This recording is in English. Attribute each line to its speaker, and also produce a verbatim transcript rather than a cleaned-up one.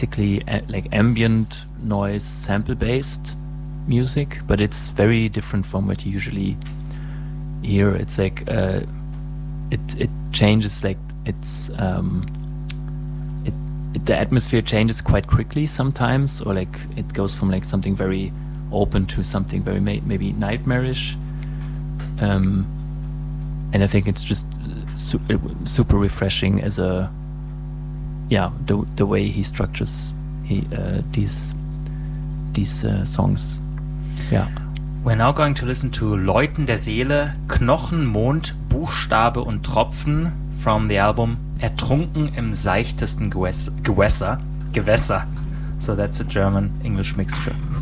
Speaker 1: basically a, like ambient noise sample based music, but it's very different from what you usually hear. It's like uh, it it changes, like it's um, it, it the atmosphere changes quite quickly sometimes, or like it goes from like something very open to something very may, maybe nightmarish. Um, and I think it's just su- super refreshing as a yeah the the way he structures he uh, these these uh, songs. Yeah.
Speaker 2: We're now going to listen to Läuten der Seele, Knochen, Mond, Buchstabe und Tropfen from the album Ertrunken im seichtesten Gewässer. Gewässer. Gewässer. So that's a German-English mixture.